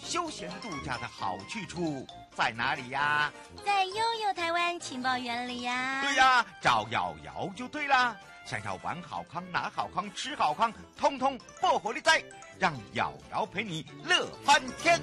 休闲度假的好去处在哪里呀？ 在悠悠台湾情报园里呀。 对呀，找瑶瑶就对啦。想要玩好康、拿好康、吃好康，通通爆火力在，让瑶瑶陪你乐翻天。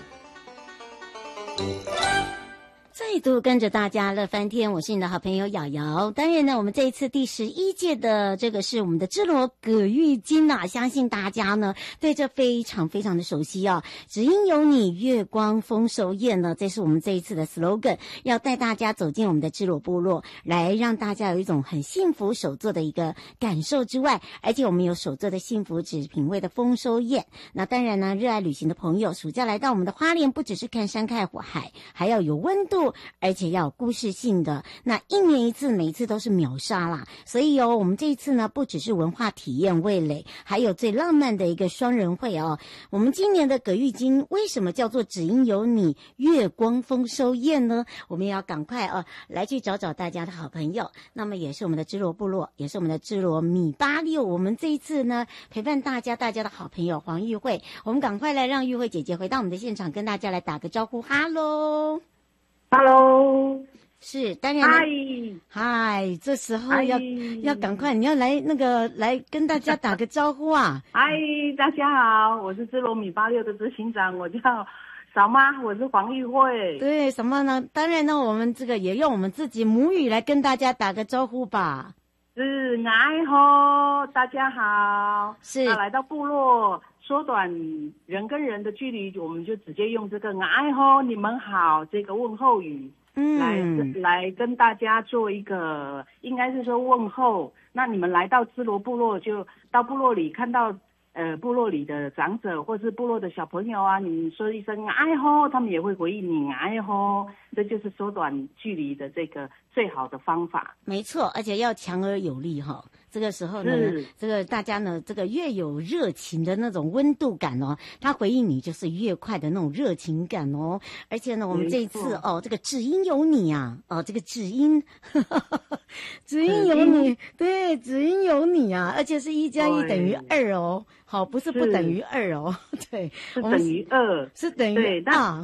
再度跟着大家乐翻天，我是你的好朋友瑶瑶。当然呢，我们这一次第11届的这个是我们的芝罗葛玉金啊，相信大家呢对这非常非常的熟悉啊。只因有你，月光丰收宴呢，这是我们这一次的 slogan， 要带大家走进我们的芝罗部落，来让大家有一种很幸福手作的一个感受之外，而且我们有手作的幸福纸品味的丰收宴。那当然呢，热爱旅行的朋友，暑假来到我们的花莲，不只是看山看海，还要有温度，而且要有故事性的。那一年一次，每一次都是秒杀啦。所以我们这一次呢，不只是文化体验味蕾，还有最浪漫的一个双人会哦。我们今年的葛玉金为什么叫做只因有你月光丰收宴呢？我们也要赶快来去找找大家的好朋友。那么也是我们的芝罗部落，也是我们的芝罗米86。我们这一次呢，陪伴大家的好朋友黄玉慧，我们赶快来让玉慧姐姐回到我们的现场，跟大家来打个招呼。哈喽。 Hello， 是当然。嗨，这时候要赶快，你要来来跟大家打个招呼啊！ 嗨，大家好，我是芝罗米86的执行长，我叫嫂妈，我是黄玉慧。 对，什么呢？当然呢，我们这个也用我们自己母语来跟大家打个招呼吧。 是爱吼，大家好。 是来到部落，缩短人跟人的距离，我们就直接用这个爱吼，你们好这个问候语。来跟大家做一个，应该是说问候。那你们来到芝罗部落，就到部落里看到部落里的长者或是部落的小朋友啊，你们说一声哎吼，他们也会回应你哎吼，这就是缩短距离的这个最好的方法。 没错，而且要强而有力哈。这个时候呢，这个大家呢，这个越有热情的那种温度感哦，他回应你就是越快的那种热情感哦。而且呢，我们这一次这个只因有你啊，这个只因只因有你，对，只因有你啊，而且是1加1等于2哦。好，不是不等于2哦，对， 是等于2， 是等于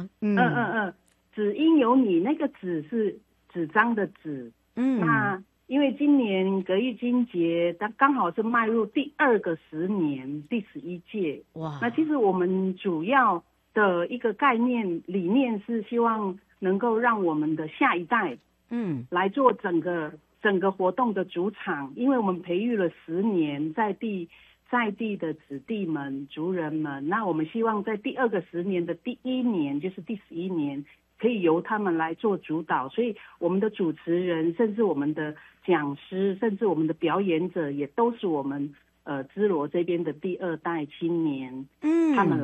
2。只因有你，那个纸是纸张的纸。那因为今年葛玉金节，它刚好是迈入第2个10年，第11届。哇！那其实我们主要的一个概念理念是希望能够让我们的下一代，来做整个活动的主场，因为我们培育了10年在地的子弟们、族人们，那我们希望在第2个10年的第1年，就是第11年，可以由他们来做主导。所以我们的主持人，甚至我们的讲师，甚至我们的表演者，也都是我们芝罗这边的第2代青年，他们